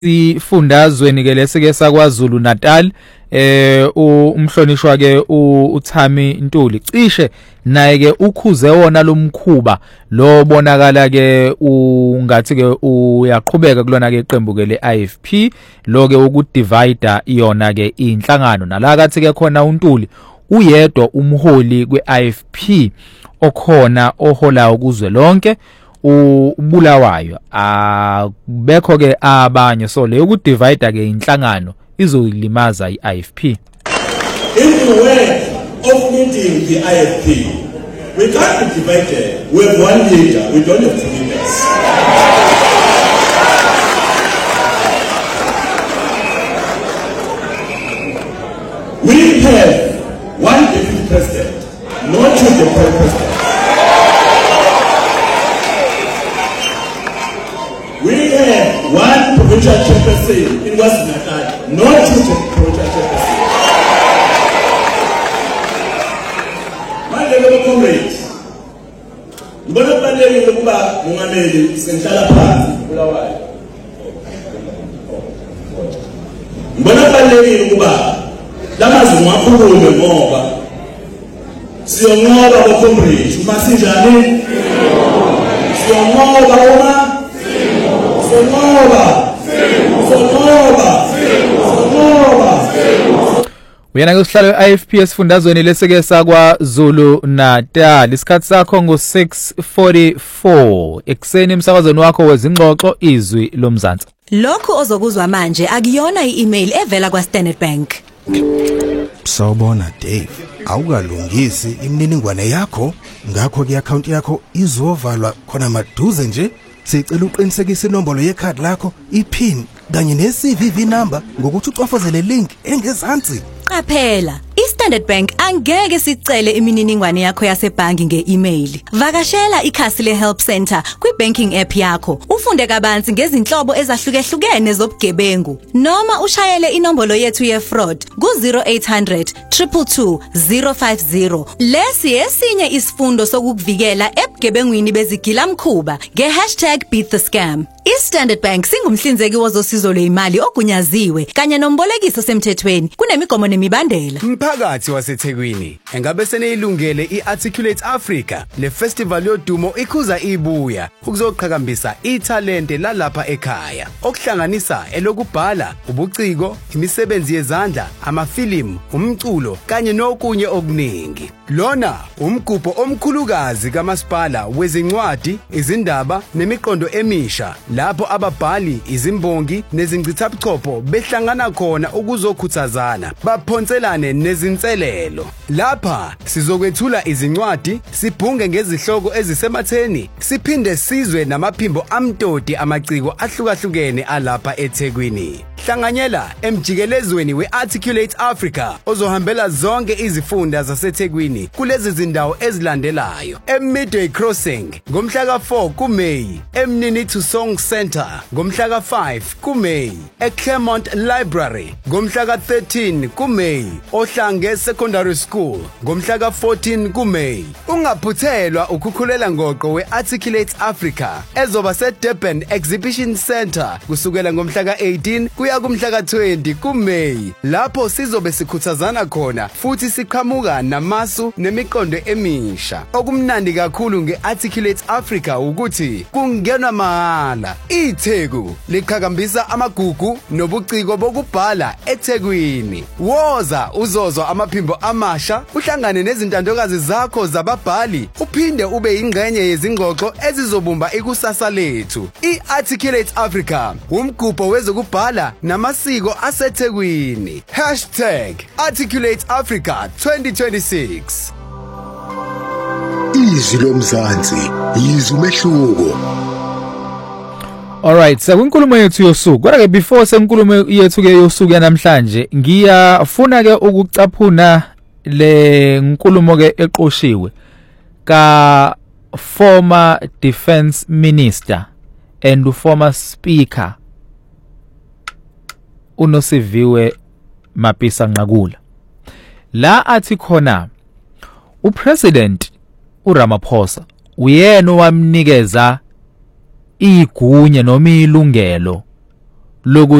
sifundazweni ke lesike sakwaZulu Natal umhlonishwa ke uThami Ntuli cishe naye ke ukhuze wona lomkhuba lo bonakala ke ungathi ke uyaqhubeka kulona ke iqembu ke leIFP lo ke ukudivide yona ke inhlangano nalakathi ke khona uNtuli uyedwa umholi kweIFP okhona ohola ukuzwe lonke ubulawayo akubekho ke abanye so le ukudivide ke inhlangano izoyilimaza iIFP. In the way of meeting the IFP, we can't be divided. We have one leader, we don't have two leaders. We have one deputy president, not two deputy presidents. We have one provincial chairperson in West Natal, not two provincial chairpersons. My dear comrades, ngibona kubalulekile ukuba mongameli senhlala phansi Bulawayo. Ngibona kubalulekile ukuba lamazwi ngakhulume ngoba siyonqoba comrades uma sinjani siyonqoba uma Uyena ke usihlalo weIFP esifundazweni leseke sakwaZulu Natal isikhathi sakho ngo6:44 ekseni emsakazweni wakho wezingxoxo izwi lomzansi. Lokho ozokuzwa manje akuyona i-email evela kwaStandard Bank. Sawubona Dave, awukalungisi imininingwane yakho ngakho ke account yakho izovalwa khona maduze nje. Sicela uqinisekise inombolo yekhadi lakho, iPin kanye neCVV number ngokuthi ucofozele link engezansi. Qaphela, iStandard Bank angeke sicele imininingwane yakho yasebhangi nge-email. Vakashela ikhasi le-Help Center kwi-banking app yakho. Ufunde kabanzi ngezinhlobo ezahlukehlukene zobugebengu. Noma ushayele inombolo yethu ye-fraud ku-0800 222 050. Lesi esinye isifundo sokukuvikela ebugebengwini bezigilamkhuba nge#beatthescam. iStandard Bank singumhlinzeki wozosizo lwezimali ogunyaziwe kanye nombolekiso semthethweni kunemigomo nemibandela. Mphakathi waseThekwini, engabe seneyilungele iArticulate Africa, le festival yodumo ikhuza ibuya ukuzoqhakambisa ithalente lalapha ekhaya, okuhlanganisa elokubhala, ubuciko, imisebenzi yezandla, amafilimu, umculo kanye nokunye okuningi. Lona umgubho omkhulukazi kaMasipala wezincwadi, izindaba nemiqondo emisha, lapho ababhali, izimbongi nezingcithabuchopho behlangana khona ukuzokhuthazana baphonselane nezinselelo. Lapha sizokwethula izincwadi, sibhunge ngezihloko ezisematheni, siphinde sizwe namaphimbo amtoti amaciko ahlukahlukene alapha eThekwini. Hlanganyela emjikelezweni weArticulate Africa ozohambela zonke izifunda zaseThekwini kulezi zindawo ezilandelayo: eMidway Crossing ngomhla ka4 kuMay, eMnini to Song Center ngomhla ka5 kuMay, eClaremont Library ngomhla ka13 kuMay, Ohlange Secondary School ngomhla ka14 kuMay. Ungaphuthelwa ukukhulela ngoqo weArticulate Africa ezoba seDurban Exhibition Center kusukela ngomhla ka18 kuya kumhla ka20 kuMay, lapho sizobe sikhuthazana khona futhi siqhamuka namasu nemiqondo emisha. Okumnandi kakhulu ngeArticulate Africa ukuthi kungenwa mahala. iTheku liqhakambisa amagugu nobuciko bokubhala eThekwini. Woza uzozwa amaphimbo amasha, uhlangane nezintandokazi zakho zababhali, uphinde ube ingxenye yezingxoxo ezizobumba ikusasa lethu. iArticulate Africa umgubho wezokubhala namasiko aseThekwini. #Articulate Africa 2026. Izwi lomzansi, izwi umehluko. Alright, sekwenkulumo yethu yosuku. Kodwa ke before senkulumo yethu ke yosuku namhlanje, ngiyafuna ke ukucaphuna le nkulumo ke eqoshiwe ka former defense minister and former speaker uNosiviwe Mapisa Nqakula. La athi khona upresident uRamaphosa uyena owamnikeza igunya noma ilungelo loku